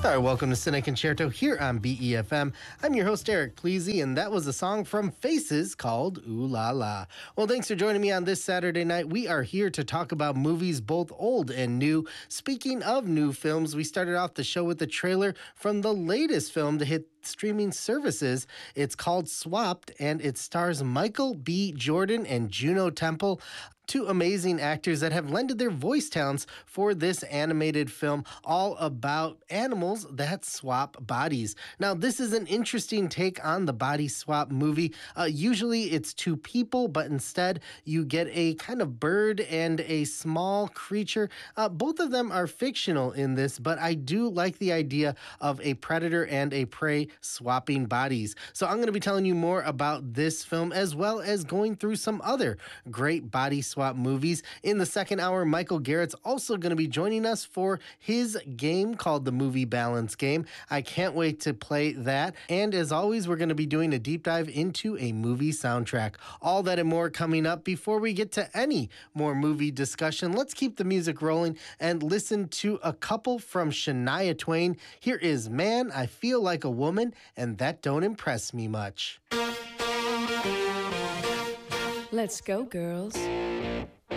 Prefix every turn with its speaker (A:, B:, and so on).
A: All right, welcome to Cine Concerto here on BEFM. I'm your host, Eric Pleasy, and that was a song from Faces called Ooh La La. Well, thanks for joining me on this Saturday night. We are here to talk about movies both old and new. Speaking of new films, we started off the show with the trailer from the latest film to hit streaming services. It's called Swapped, and it stars Michael B. Jordan and Juno Temple, two amazing actors that have lended their voice talents for this animated film all about animals that swap bodies. Now, this is an interesting take on the body swap movie. Usually it's two people, but instead you get a kind of bird and a small creature. Both of them are fictional in this, but I do like the idea of a predator and a prey swapping bodies. So I'm going to be telling you more about this film as well as going through some other great body swap movies. In the second hour, Michael Garrett's also going to be joining us for his game called the Movie Balance Game. I can't wait to play that. And as always, we're going to be doing a deep dive into a movie soundtrack. All that and more coming up. Before we get to any more movie discussion, let's keep the music rolling and listen to a couple from Shania Twain. Here is Man, I Feel Like a Woman, and That Don't Impress Me Much.
B: Let's go, girls.